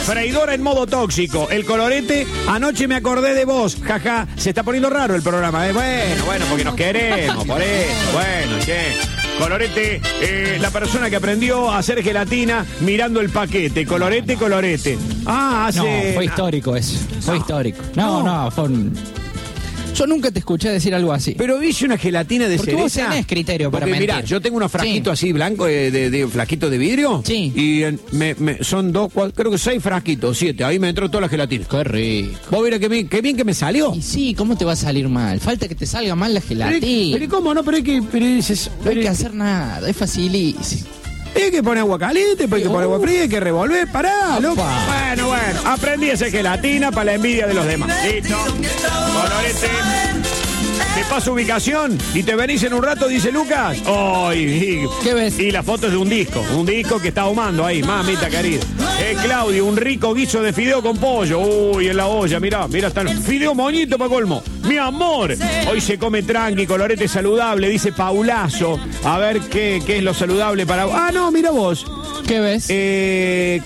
Freidora en modo tóxico. El colorete, anoche me acordé de vos. Jaja, se está poniendo raro el programa. Bueno, porque nos queremos, por eso. Bueno, che. Colorete, la persona que aprendió a hacer gelatina mirando el paquete. Colorete. Ah, No, fue histórico eso. Fue histórico. No, fue un... Yo nunca te escuché decir algo así. Pero viste una gelatina de porque cereza. Vos tenés criterio para mentir. Mirá, yo tengo unos frasquitos así blanco de flasquito de vidrio. Sí. Y son 2, 4, creo que 6 frasquitos, 7. Ahí me entró toda la gelatina. Qué rico. Vos verás qué bien que me salió. Y sí, ¿cómo te va a salir mal? Falta que te salga mal la gelatina. Pero ¿cómo no? Pero no hay que hacer nada, es facilísimo. Hay que poner agua caliente, hay que poner agua fría, hay que revolver, pará, loco. Bueno, aprendí a hacer gelatina para la envidia de los demás. Listo. Colorete. Te paso ubicación y te venís en un rato, dice Lucas. ¿Qué ves? Y la foto es de un disco que está ahumando ahí, mamita querida. Claudio, un rico guiso de fideo con pollo. Uy, en la olla, mirá, está el fideo moñito para colmo. Mi amor, hoy se come tranqui, colorete saludable, dice Paulazo. A ver qué es lo saludable para... Ah, no, mira vos. ¿Qué ves?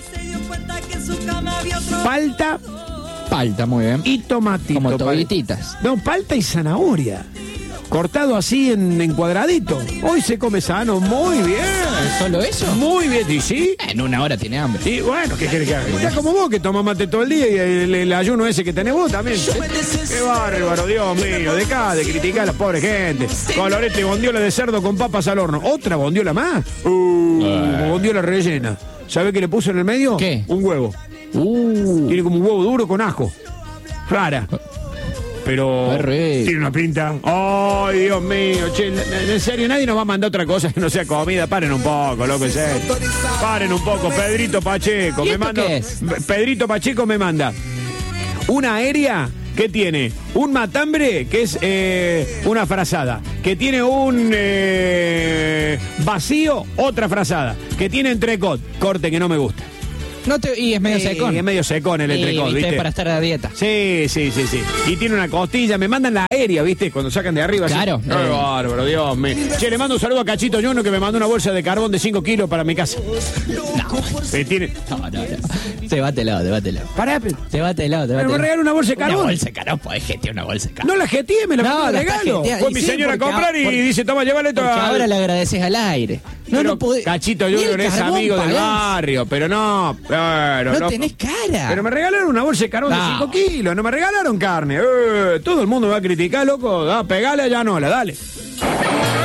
Palta, muy bien. Y tomatito. Como tobititas. No, palta y zanahoria. Cortado así en cuadradito. Hoy se come sano, muy bien. ¿Solo eso? Muy bien, ¿y sí? En una hora tiene hambre. Y bueno, ¿qué querés que haga? Está como vos, que tomás mate todo el día y el ayuno ese que tenés vos también. Qué bárbaro, Dios mío. Dejá de criticar a la pobre gente. Colorete, bondiola de cerdo con papas al horno. ¿Otra bondiola más? Bondiola rellena. ¿Sabe qué le puso en el medio? ¿Qué? Un huevo. Tiene como un huevo duro con ajo. Rara. Pero tiene una pinta. ¡Ay, Dios mío! Che, en serio, nadie nos va a mandar otra cosa que no sea comida. Paren un poco, loco, en serio. Paren un poco. Pedrito Pacheco me manda. ¿Qué es? Pedrito Pacheco me manda una aérea que tiene un matambre, que es una frazada, que tiene un vacío, otra frazada, que tiene entrecot, corte que no me gusta. Y es medio secón. Es medio secón el entrecot, ¿viste? Para estar a dieta. Sí. Y tiene una costilla. Me mandan la aérea, ¿viste? Cuando sacan de arriba. Claro. Qué bárbaro, Dios mío. Che, le mando un saludo a Cachito Yono, que me mandó una bolsa de carbón de 5 kilos para mi casa. No. Debátelo. Pará, Debátelo. me regaló una bolsa de carbón. Una bolsa de carbón, podés jetear una bolsa de carbón. No la jeteé, me la regalo. Fue mi señora a comprar y dice, toma, llévale esto. Porque ahora le agradeces al aire. No podés. Cachito Yono es amigo del barrio, pero no. No tenés cara. Pero me regalaron una bolsa de carbón de 5 kilos, no me regalaron carne. Todo el mundo me va a criticar, loco. Pegale a Llanola, dale.